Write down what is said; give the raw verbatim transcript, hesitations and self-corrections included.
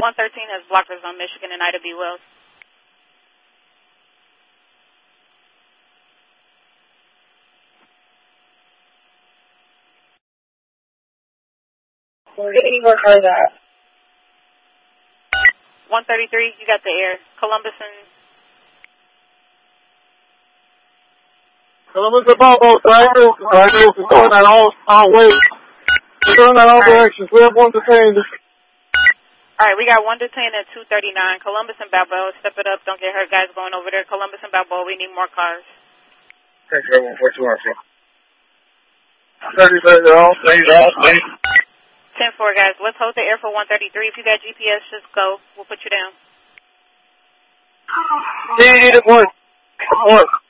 one thirteen has blockers on Michigan and Ida B. Wells. Where are that? one thirty-three, you got the air. Columbus and... Columbus and Balbo, triangle, triangle, going that all, all ways. We're going that all directions. We have one detained. All right, we got one detained at two thirty-nine. Columbus and Balboa, step it up. Don't get hurt, guys, going over there. Columbus and Balboa, we need more cars. Thank you, everyone. What you want, sir? thirty, thirty, all, thirty, all, thirty. ten four, guys. Let's hold the air for one thirty-three. If you got G P S, just go. We'll put you down. Yeah, you need it, one. One.